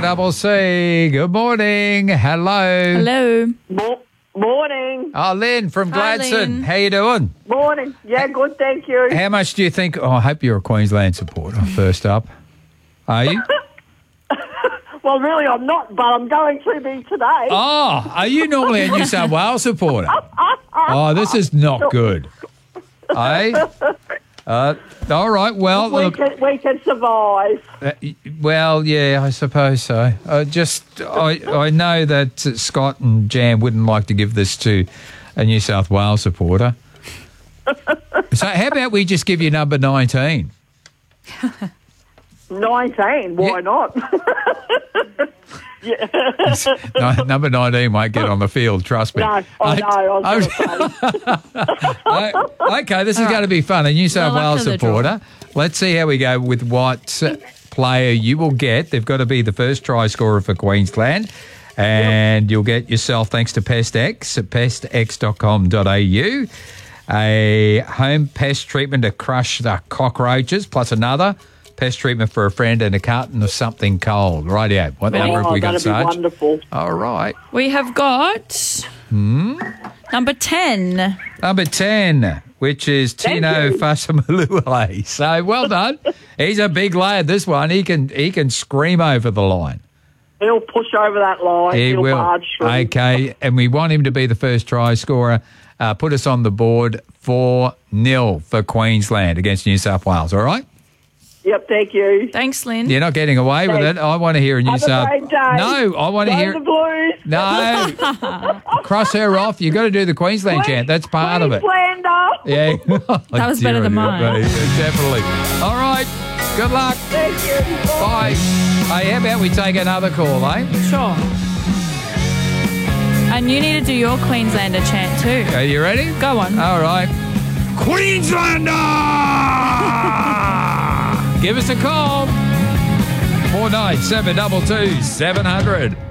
double C. Good morning. Hello. Hello. Morning. Oh, Lynn from Hi, Gladstone. Lynn. How you doing? Morning. Yeah, good, thank you. How much do you think? Oh, I hope you're a Queensland supporter. First up, are you? Well, really, I'm not, but I'm going to be today. Oh, are you normally a New South Wales supporter? Oh, this is not good. Eh? All right. Well, we look. can survive. Well, yeah, I suppose so. I know that Scott and Jan wouldn't like to give this to a New South Wales supporter. So how about we just give you number 19? 19. Why Yeah. not? No, number 19 won't get on the field, trust me. No, I know. I was going to say. Okay, this is going to be fun. A New South Well, Wales after the draw. supporter. Let's see how we go with what player you will get. They've got to be the first try scorer for Queensland. And you'll get yourself, thanks to PestX at pestx.com.au, a home pest treatment to crush the cockroaches, plus another pest treatment for a friend and a carton of something cold. Rightio. What number have we got, That'd be Sarge? wonderful. All right. We have got number 10. Number 10, which is Tino you. Fasamalule. So well done. He's a big lad, this one. He can scream over the line. He'll push over that line. He He'll will. barge through. Okay, and we want him to be the first try scorer. Put us on the board 4-0 for Queensland against New South Wales, all right? Yep, thank you. Thanks, Lynn. You're not getting away with it. I want to hear a New Have South... a great day. No, I want to Go hear... the Blues. No. Cross her off. You've got to do the Queensland chant. That's part of it. Queenslander. Yeah. That was better than mine. Definitely. All right. Good luck. Thank you. Bye. Hey, how about we take another call, eh? Sure. And you need to do your Queenslander chant too. Are you ready? Go on. All right. Queenslander! Give us a call. 49722 700.